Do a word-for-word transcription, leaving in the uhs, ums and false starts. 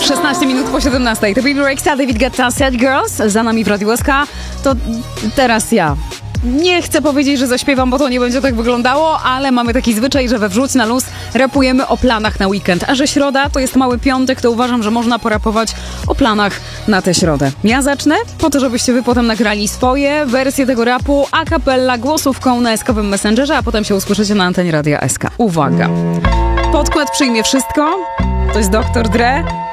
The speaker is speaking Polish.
szesnaście minut po siedemnastej. To Baby Rexha, David Guetta, Sad Girls. Za nami w Radiu S K. To teraz ja. Nie chcę powiedzieć, że zaśpiewam, bo to nie będzie tak wyglądało, ale mamy taki zwyczaj, że we Wrzuć na luz rapujemy o planach na weekend. A że środa to jest mały piątek, to uważam, że można porapować o planach na tę środę. Ja zacznę, po to, żebyście wy potem nagrali swoje wersje tego rapu a cappella głosówką na eskowym Messengerze, a potem się usłyszycie na antenie Radia S K. Uwaga! Podkład przyjmie wszystko. To jest doktor Dre.